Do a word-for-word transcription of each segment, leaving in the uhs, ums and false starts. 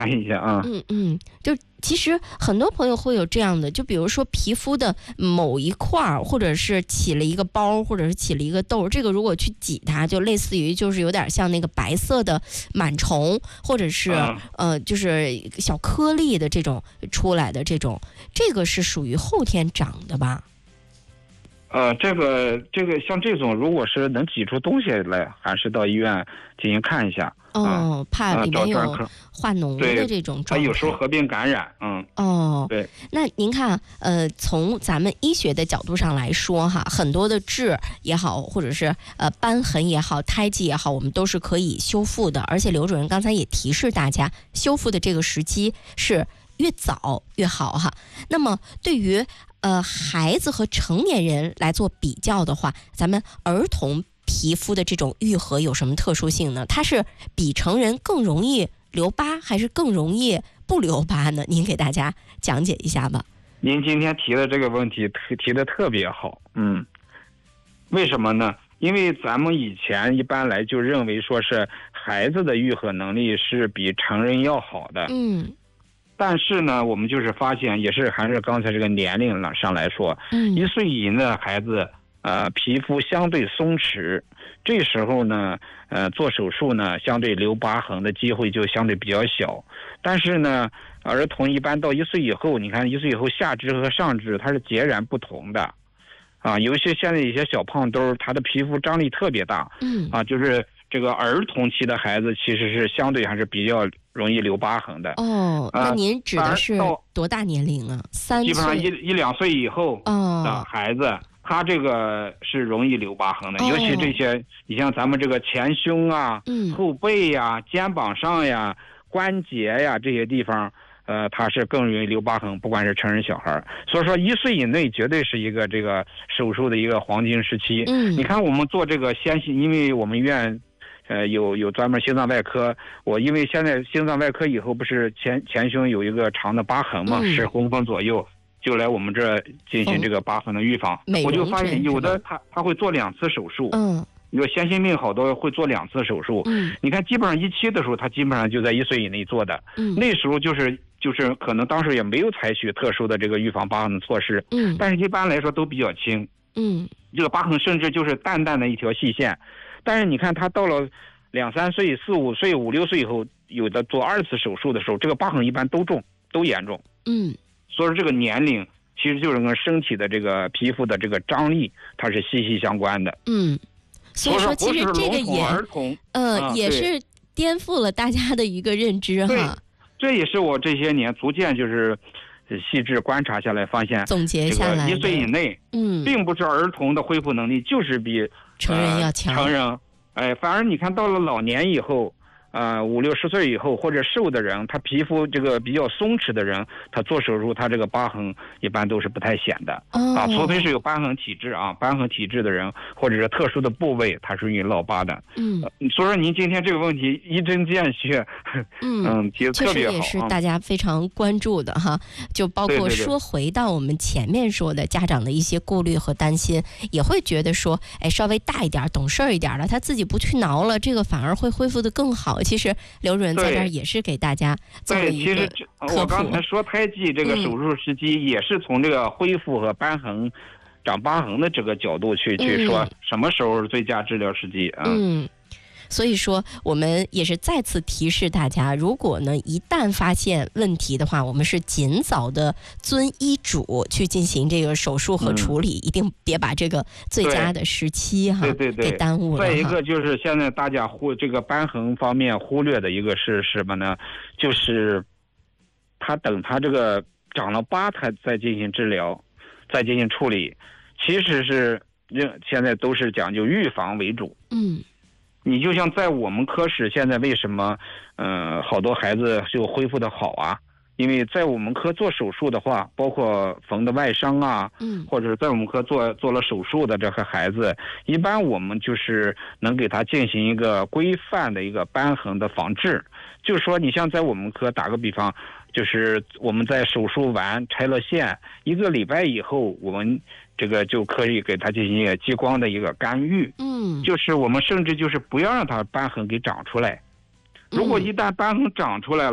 一下啊。 嗯嗯，就其实很多朋友会有这样的，就比如说皮肤的某一块儿，或者是起了一个包，或者是起了一个痘，这个如果去挤它，就类似于就是有点像那个白色的螨虫，或者是、嗯、呃就是小颗粒的这种出来的这种，这个是属于后天长的吧？ 呃，这个这个像这种，如果是能挤出东西来，还是到医院进行看一下。 哦， 啊、 怕里面有化脓的这种状态， 它有时候合并感染。嗯， 哦， 对。 那您看，呃，从咱们医学的角度上来说，哈，很多的痣也好，或者是呃瘢痕也好，胎记也好，我们都是可以修复的。而且刘主任刚才也提示大家，修复的这个时期是越早越好哈。那么对于呃孩子和成年人来做比较的话，咱们儿童皮肤的这种愈合有什么特殊性呢？它是比成人更容易留疤，还是更容易不留疤呢？您给大家讲解一下吧。 您今天提的这个问题提的特别好。嗯，为什么呢？因为咱们以前一般来就认为说是孩子的愈合能力是比成人要好的。 嗯， 但是呢，我们就是发现，也是还是刚才这个年龄上来说，嗯，一岁以内的孩子，呃，皮肤相对松弛，这时候呢，呃，做手术呢，相对留疤痕的机会就相对比较小。但是呢，儿童一般到一岁以后，你看一岁以后下肢和上肢它是截然不同的，啊，尤其现在一些小胖墩，他的皮肤张力特别大，嗯，啊，就是这个儿童期的孩子其实是相对还是比较容易留疤痕的。 哦，那您指的是多大年龄啊？三岁？ 基本上一一两岁以后的孩子。哦，他这个是容易留疤痕的，尤其这些，你像咱们这个前胸啊、嗯、后背呀、肩膀上呀、关节呀这些地方，呃，它是更容易留疤痕，不管是成人小孩。所以说，一岁以内绝对是一个这个手术的一个黄金时期。嗯，你看我们做这个先心，因为我们院，呃，有有专门心脏外科，我因为现在心脏外科以后不是前前胸有一个长的疤痕嘛，十、嗯、公分左右。就来我们这进行这个疤痕的预防，哦，我就发现有的他他会做两次手术，嗯，有先心病好多会做两次手术，嗯，你看基本上一期的时候，他基本上就在一岁以内做的，嗯，那时候就是就是可能当时也没有采取特殊的这个预防疤痕的措施，嗯，但是一般来说都比较轻，嗯，这个疤痕甚至就是淡淡的一条细线，但是你看他到了两三岁、四五岁、五六岁以后，有的做二次手术的时候，这个疤痕一般都重都严重，嗯。所以说这个年龄其实就是跟身体的这个皮肤的这个张力它是息息相关的。嗯， 所以说其实这个也呃、啊、也是颠覆了大家的一个认知哈。 这也是我这些年逐渐就是细致观察下来发现， 总结下来， 一岁以内，嗯，并不是儿童的恢复能力就是比成人要强， 呃、成人，哎，反而你看到了老年以后。呃，五六十岁以后或者瘦的人，他皮肤这个比较松弛的人，他做手术，他这个疤痕一般都是不太显的，哦，啊，除非是有瘢痕体质啊，瘢痕体质的人或者是特殊的部位，它是容易落疤的。嗯，呃、所以说您今天这个问题一针见血，嗯嗯，提得特别好， 确实也是大家非常关注的哈。就包括说回到我们前面说的家长的一些顾虑和担心，也会觉得说，哎，稍微大一点、懂事一点了，他自己不去挠了，这个反而会恢复得更好。其实刘主任在这儿也是给大家做了一个科普。 对，其实我刚才说胎记这个手术时期，也是从这个恢复和瘢痕、长疤痕的这个角度去、嗯、去说什么时候是最佳治疗时机啊。 嗯。所以说我们也是再次提示大家，如果呢一旦发现问题的话，我们是尽早的遵医嘱去进行这个手术和处理，嗯、一定别把这个最佳的时期哈对对对给耽误了。 再一个就是现在大家忽这个瘢痕方面忽略的一个是什么呢？就是他等他这个长了疤，他再进行治疗，再进行处理，其实是现在都是讲究预防为主。嗯。你就像在我们科室现在为什么呃好多孩子就恢复的好啊，因为在我们科做手术的话，包括缝的外伤啊，嗯，或者是在我们科做做了手术的这个孩子，一般我们就是能给他进行一个规范的一个瘢痕的防治。就是说你像在我们科打个比方，就是我们在手术完拆了线一个礼拜以后，我们这个就可以给他进行一个激光的一个干预。嗯，就是我们甚至就是不要让他瘢痕给长出来。如果一旦瘢痕长出来了，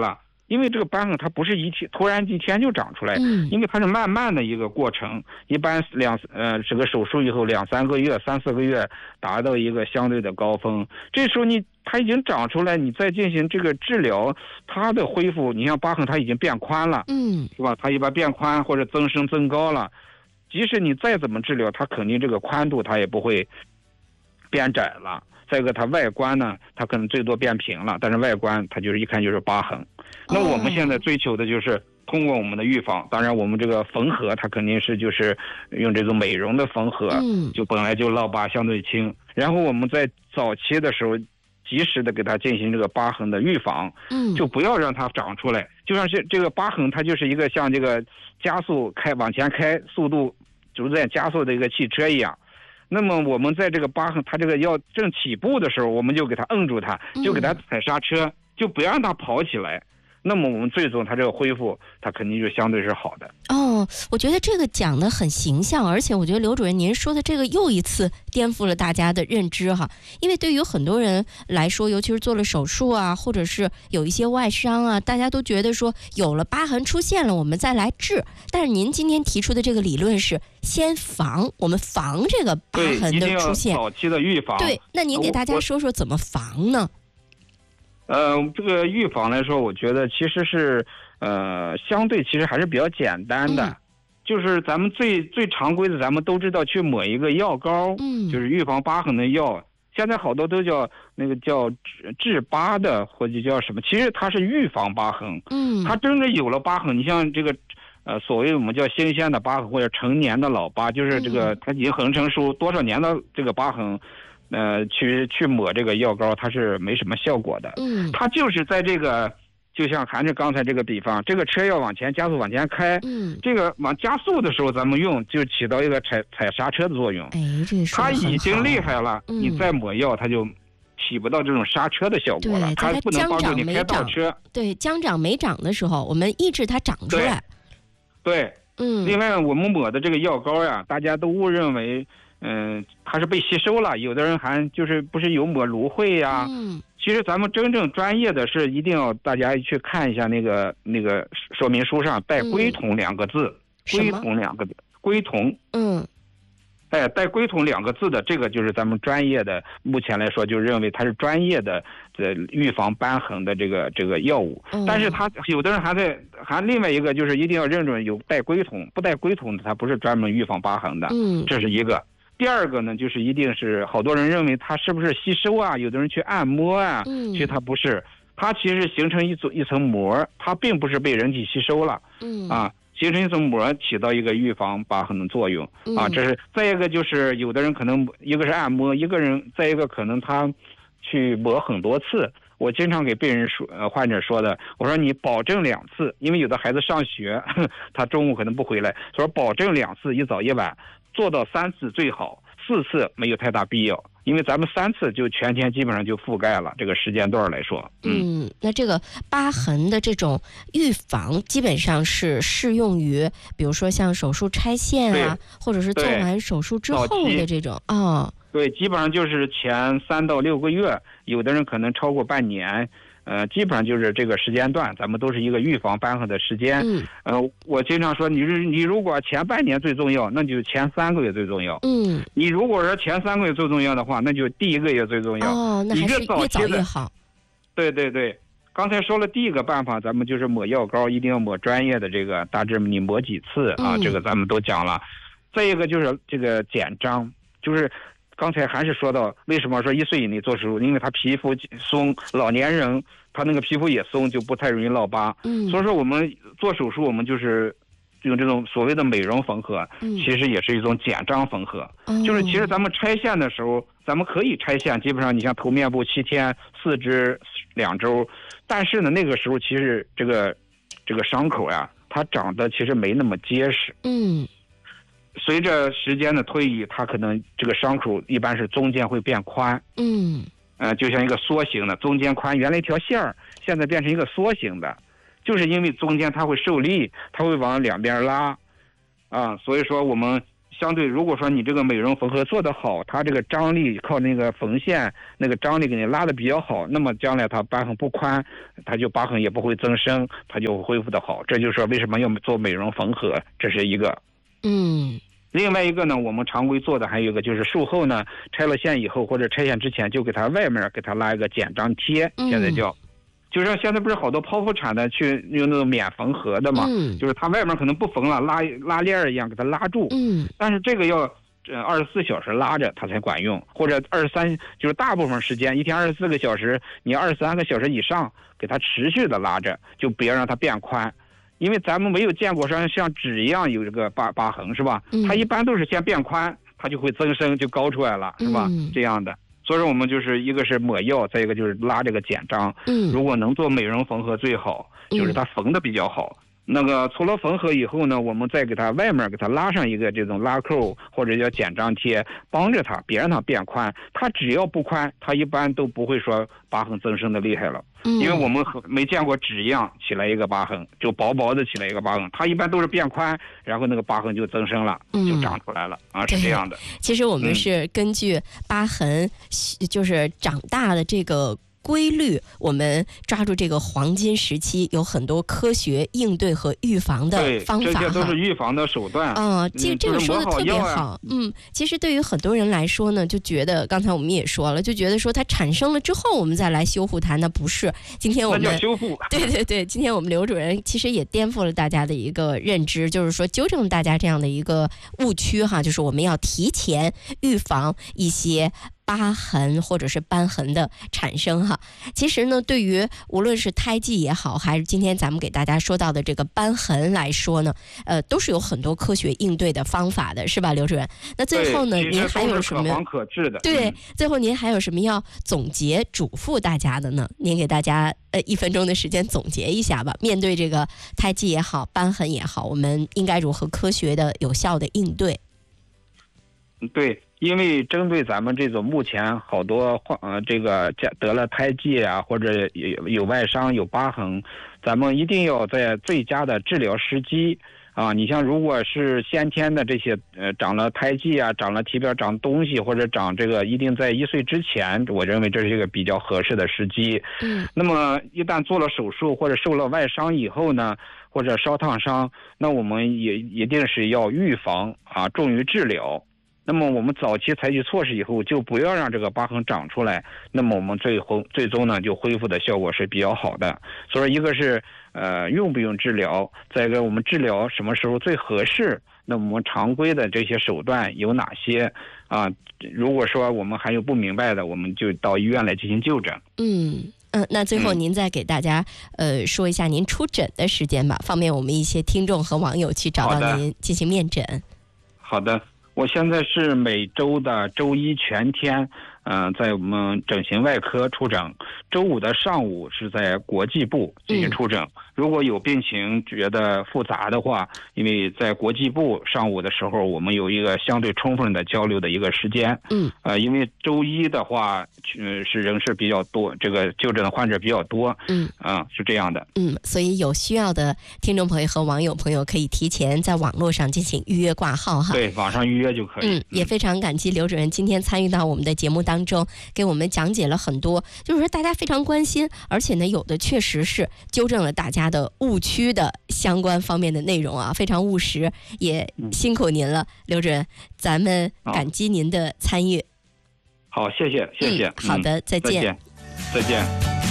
因为这个瘢痕它不是一天突然一天就长出来， 嗯， 因为它是慢慢的一个过程，一般两呃这个手术以后两三个月、三四个月达到一个相对的高峰，这时候你它已经长出来，你再进行这个治疗，它的恢复，你像疤痕它已经变宽了， 嗯， 是吧？它一般变宽或者增生增高了，即使你再怎么治疗，它肯定这个宽度它也不会变窄了。再一个，它外观呢，它可能最多变平了，但是外观它就是一看就是疤痕。那我们现在追求的就是通过我们的预防，当然我们这个缝合它肯定是就是用这种美容的缝合，就本来就落疤相对轻，然后我们在早期的时候及时的给它进行这个疤痕的预防，就不要让它长出来。就像是这个疤痕，它就是一个像这个加速开往前开速度逐渐加速的一个汽车一样。那么我们在这个疤痕它这个要正起步的时候，我们就给它摁住它，就给它踩刹车，就不让它跑起来。那么我们最终它这个恢复它肯定就相对是好的。 哦，我觉得这个讲得很形象，而且我觉得刘主任您说的这个又一次颠覆了大家的认知哈。因为对于很多人来说，尤其是做了手术啊，或者是有一些外伤啊，大家都觉得说有了疤痕出现了我们再来治，但是您今天提出的这个理论是先防，我们防这个疤痕的出现， 早期的预防。 对，那您给大家说说怎么防呢？ 呃，这个预防来说，我觉得其实是呃相对其实还是比较简单的，嗯、就是咱们最最常规的，咱们都知道去抹一个药膏，嗯，就是预防疤痕的药。现在好多都叫那个叫治治疤的，或者叫什么，其实它是预防疤痕。嗯，它真的有了疤痕，你像这个呃所谓我们叫新鲜的疤痕或者成年的老疤，就是这个它已经横成熟多少年的这个疤痕。呃，去去抹这个药膏，它是没什么效果的。嗯，它就是在这个，就像含着刚才这个比方，这个车要往前加速往前开，嗯，这个往加速的时候，咱们用就起到一个踩踩刹车的作用。 哎，这是它已经厉害了，嗯、你再抹药，它就起不到这种刹车的效果了。它不能帮助你开倒车。 对，将长没长的时候，我们抑制它长出来。 对，对嗯。另外，我们抹的这个药膏呀，大家都误认为。嗯，它是被吸收了，有的人还就是不是有抹芦荟呀、啊？嗯，其实咱们真正专业的是一定要大家去看一下那个那个说明书上带归酮两个字，嗯、归酮两个字，归酮。嗯，哎，带归酮两个字的这个就是咱们专业的，目前来说就认为它是专业的这预防瘢痕的这个这个药物。嗯、但是它有的人还在还另外一个就是一定要认准有带归酮，不带归酮的它不是专门预防疤痕的。嗯，这是一个。第二个呢，就是一定是好多人认为它是不是吸收啊？有的人去按摩啊，嗯、其实它不是，它其实形成一层一层膜，它并不是被人体吸收了，嗯啊，形成一层膜起到一个预防疤痕的作用、嗯、啊。这是再一个就是有的人可能一个是按摩，一个人再一个可能他去抹很多次。我经常给病人说，呃，患者说的，我说你保证两次，因为有的孩子上学，他中午可能不回来，说保证两次，一早一晚。做到三次最好，四次没有太大必要，因为咱们三次就全天基本上就覆盖了这个时间段来说。 嗯，嗯那这个疤痕的这种预防基本上是适用于，比如说像手术拆线啊，或者是做完手术之后的这种啊、哦。 对，基本上就是前三到六个月，有的人可能超过半年。呃，基本上就是这个时间段，咱们都是一个预防瘢痕的时间。嗯，呃，我经常说，你你如果前半年最重要，那就前三个月最重要。嗯，你如果说前三个月最重要的话，那就第一个月最重要。 哦，那还是越早越好。 对对对，刚才说了第一个办法，咱们就是抹药膏，一定要抹专业的这个，大致你抹几次啊？嗯、这个咱们都讲了。再一个就是这个减张，就是。刚才还是说到为什么说一岁以内做手术，因为他皮肤松，老年人他那个皮肤也松，就不太容易落疤。嗯，所以说我们做手术，我们就是用这种所谓的美容缝合，嗯、其实也是一种减张缝合。嗯、就是其实咱们拆线的时候，咱们可以拆线，基本上你像头面部七天，四肢两周，但是呢，那个时候其实这个这个伤口呀，它长得其实没那么结实。嗯。随着时间的推移，它可能这个伤口一般是中间会变宽，嗯，呃，就像一个梭形的，中间宽，原来一条线儿，现在变成一个梭形的，就是因为中间它会受力，它会往两边拉，啊，所以说我们相对如果说你这个美容缝合做得好，它这个张力靠那个缝线那个张力给你拉的比较好，那么将来它疤痕不宽，它就疤痕也不会增生，它就恢复的好。这就是说为什么要做美容缝合，这是一个。 嗯。 另外一个呢，我们常规做的还有一个就是术后呢，拆了线以后或者拆线之前就给它外面给它拉一个减张贴，现在叫。嗯，就像现在不是好多剖腹产的去用那种免缝合的嘛，嗯，就是它外面可能不缝了，拉拉链一样给它拉住，嗯，但是这个要呃二十四小时拉着它才管用，或者二十三就是大部分时间一天二十四个小时，你二十三个小时以上给它持续的拉着，就别让它变宽，因为咱们没有见过像像纸一样有这个疤疤痕是吧？嗯，它一般都是先变宽，它就会增生就高出来了是吧？嗯，这样的。所以说我们就是一个是抹药，再一个就是拉这个减张。嗯，如果能做美容缝合最好，就是它缝的比较好。嗯，那个除了缝合以后呢，我们再给它外面给它拉上一个这种拉扣或者叫减张贴，帮着它别让它变宽。它只要不宽，它一般都不会说疤痕增生的厉害了。嗯，因为我们没见过纸一样起来一个疤痕，就薄薄的起来一个疤痕，它一般都是变宽，然后那个疤痕就增生了，就长出来了。嗯，啊，是这样的。 其实我们是根据疤痕就是长大的这个规律，我们抓住这个黄金时期，有很多科学应对和预防的方法， 这些都是预防的手段。 啊、呃，这这个说的特别好。嗯，其实对于很多人来说呢，就觉得刚才我们也说了，就觉得说它产生了之后，我们再来修复它，那不是。今天我们那叫修复。 对对对，今天我们刘主任其实也颠覆了大家的一个认知，就是说纠正大家这样的一个误区哈，就是我们要提前预防一些疤痕或者是斑痕的产生哈。其实呢，对于无论是胎记也好，还是今天咱们给大家说到的这个斑痕来说呢，呃，都是有很多科学应对的方法的，是吧，刘主任？那最后呢，您还有什么？ 可防可治的。 对，最后您还有什么要总结嘱咐大家的呢？您给大家呃一分钟的时间总结一下吧。面对这个胎记也好，斑痕也好，我们应该如何科学的、有效的应对？ 对。因为针对咱们这种目前好多患呃这个得了胎记啊，或者有有外伤有疤痕，咱们一定要在最佳的治疗时机啊。你像如果是先天的这些呃长了胎记啊，长了体表长东西，或者长这个一定在一岁之前，我认为这是一个比较合适的时机。嗯。那么一旦做了手术或者受了外伤以后呢，或者烧烫伤，那我们也一定是要预防啊，重于治疗。那么我们早期采取措施以后，就不要让这个疤痕长出来，那么我们最后最终呢就恢复的效果是比较好的。所以一个是呃用不用治疗，再一个我们治疗什么时候最合适，那我们常规的这些手段有哪些啊？如果说我们还有不明白的，我们就到医院来进行就诊。嗯嗯，那最后您再给大家、嗯、呃说一下您出诊的时间吧，方便我们一些听众和网友去找到您进行面诊。 好的。我现在是每周的周一全天，嗯、呃，在我们整形外科出诊。周五的上午是在国际部进行出诊。嗯、如果有病情觉得复杂的话，因为在国际部上午的时候，我们有一个相对充分的交流的一个时间。嗯。呃，因为周一的话，呃，是人是比较多，这个就诊的患者比较多。嗯。啊、呃，是这样的。 嗯，所以有需要的听众朋友和网友朋友可以提前在网络上进行预约挂号哈。 对，网上预约就可以。 嗯，也非常感激刘主任今天参与到我们的节目当中，给我们讲解了很多，就是说大家非常关心，而且呢，有的确实是纠正了大家的误区的相关方面的内容啊，非常务实，也辛苦您了，嗯、刘主任，咱们感激您的参与。 好，谢谢，谢谢。 嗯、好的，再见。 再见。再见。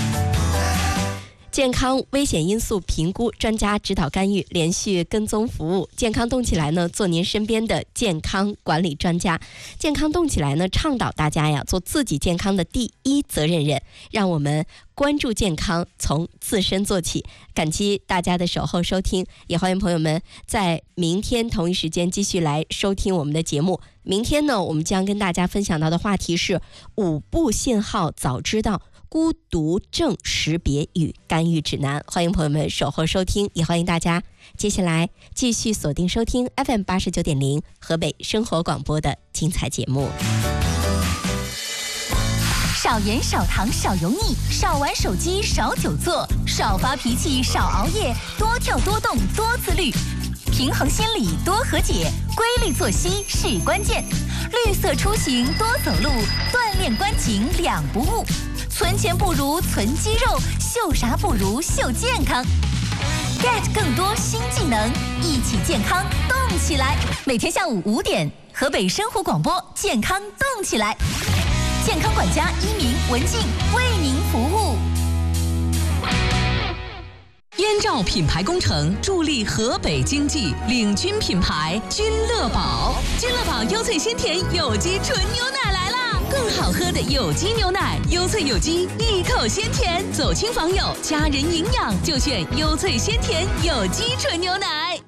健康危险因素评估专家指导干预，连续跟踪服务。健康动起来呢，做您身边的健康管理专家。健康动起来呢，倡导大家呀，做自己健康的第一责任人，让我们关注健康，从自身做起。感激大家的守候收听，也欢迎朋友们在明天同一时间继续来收听我们的节目。明天呢，我们将跟大家分享到的话题是五步信号早知道，孤独症识别与干预指南。欢迎朋友们守候收听，也欢迎大家接下来继续锁定收听 F M 八十九点零 河北生活广播的精彩节目。 少盐少糖少油腻，少玩手机少久坐，少发脾气少熬夜，多跳多动多自律。 平衡心理多和解，规律作息是关键。绿色出行多走路，锻炼关颈两不误。存钱不如存肌肉，秀啥不如秀健康。get 更多新技能，一起健康动起来。每天下午五点，河北生活广播健康动起来，健康管家一鸣、文静为您服务。 燕赵品牌工程助力河北经济，领军品牌君乐宝。君乐宝优萃鲜甜有机纯牛奶来啦！更好喝的有机牛奶，优萃有机，一口鲜甜。走亲访友，家人营养就选优萃鲜甜有机纯牛奶。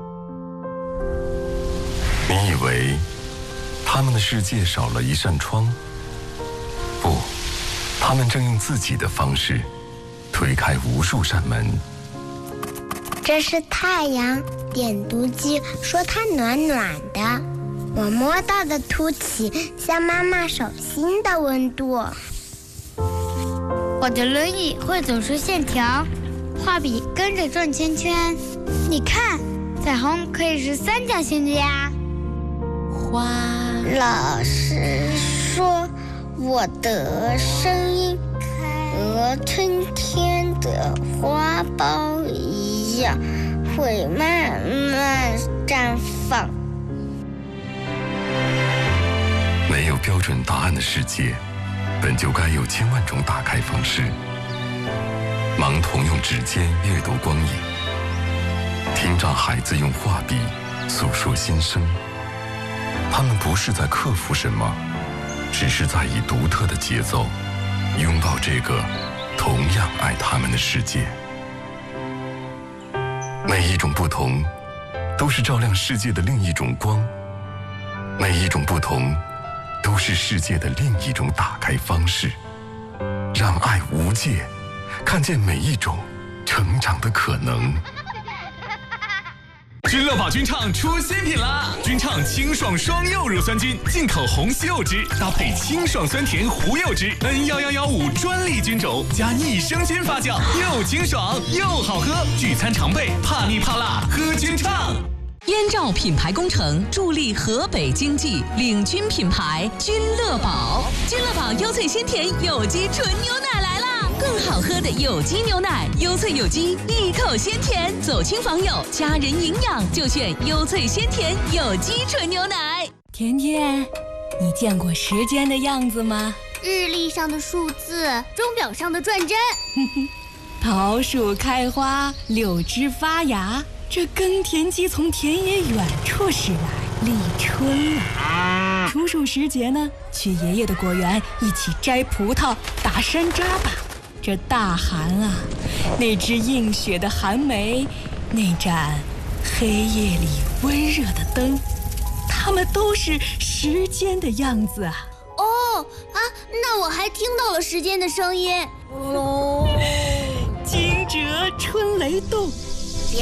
你以为他们的世界少了一扇窗？不，他们正用自己的方式推开无数扇门。 这是太阳，点读机说它暖暖的，我摸到的凸起像妈妈手心的温度。 我的轮椅会走出线条，画笔跟着转圈圈。你看，彩虹可以是三角形的呀。 花，老师说我的声音和春天的花苞一样，会慢慢绽放。 没有标准答案的世界，本就该有千万种打开方式。盲童用指尖阅读光影，听障孩子用画笔诉说心声。他们不是在克服什么，只是在以独特的节奏拥抱这个同样爱他们的世界。每一种不同，都是照亮世界的另一种光；每一种不同，都是世界的另一种打开方式。让爱无界，看见每一种成长的可能。 君乐宝君畅出新品啦！君畅清爽双柚乳酸菌，进口红西柚汁，搭配清爽酸甜胡柚汁 N 一一一五专利菌种，加益生菌发酵，又清爽又好喝。聚餐常备，怕腻怕辣，喝君畅。 燕赵品牌工程助力河北经济，领军品牌君乐宝。君乐宝优萃鲜甜有机纯牛奶来啦！更好喝的有机牛奶，优萃有机，一口鲜甜。走亲访友，家人营养就选优萃鲜甜有机纯牛奶。 甜甜，你见过时间的样子吗？ 日历上的数字，钟表上的转针。 桃树开花，柳枝发芽，这耕田机从田野远处驶来，立春了。处暑时节呢，去爷爷的果园一起摘葡萄、打山楂吧。这大寒啊，那只映雪的寒梅，那盏黑夜里温热的灯，它们都是时间的样子啊。 哦啊，那我还听到了时间的声音。 哦，惊蛰春雷动，